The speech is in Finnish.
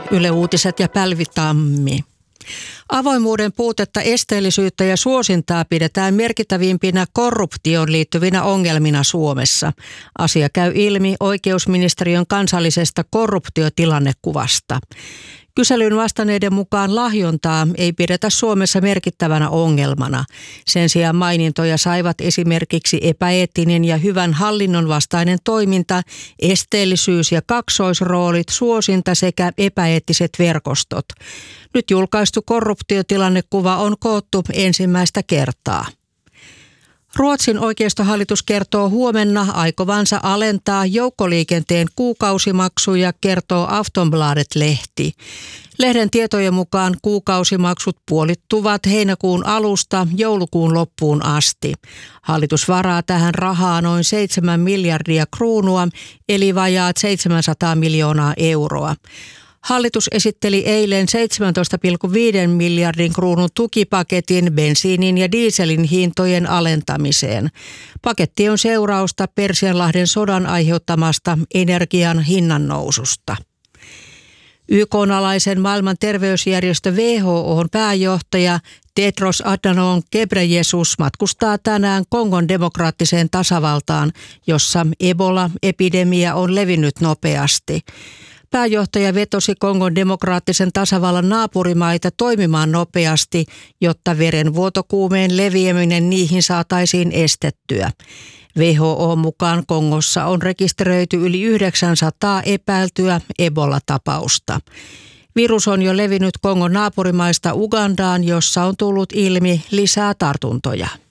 Yle Uutiset ja Pälvi Tammi. Avoimuuden puutetta, esteellisyyttä ja suosintaa pidetään merkittävimpinä korruptioon liittyvinä ongelmina Suomessa. Asia käy ilmi oikeusministeriön kansallisesta korruptiotilannekuvasta. Kyselyn vastanneiden mukaan lahjontaa ei pidetä Suomessa merkittävänä ongelmana. Sen sijaan mainintoja saivat esimerkiksi epäeettinen ja hyvän hallinnon vastainen toiminta, esteellisyys ja kaksoisroolit, suosinta sekä epäeettiset verkostot. Nyt julkaistu korruptiotilannekuva on koottu ensimmäistä kertaa. Ruotsin oikeistohallitus kertoo huomenna aikovansa alentaa joukkoliikenteen kuukausimaksuja, kertoo Aftonbladet-lehti. Lehden tietojen mukaan kuukausimaksut puolittuvat heinäkuun alusta joulukuun loppuun asti. Hallitus varaa tähän rahaa noin 7 miljardia kruunua, eli vajaat 700 miljoonaa euroa. Hallitus esitteli eilen 17,5 miljardin kruunun tukipaketin bensiinin ja dieselin hintojen alentamiseen. Paketti on seurausta Persianlahden sodan aiheuttamasta energian hinnannoususta. YK:n-alaisen maailman terveysjärjestö WHO:n pääjohtaja Tedros Adhanom Ghebreyesus matkustaa tänään Kongon demokraattiseen tasavaltaan, jossa Ebola-epidemia on levinnyt nopeasti. Pääjohtaja vetosi Kongon demokraattisen tasavallan naapurimaita toimimaan nopeasti, jotta verenvuotokuumeen leviäminen niihin saataisiin estettyä. WHO mukaan Kongossa on rekisteröity yli 900 epäiltyä Ebola-tapausta. Virus on jo levinnyt Kongon naapurimaista Ugandaan, jossa on tullut ilmi lisää tartuntoja.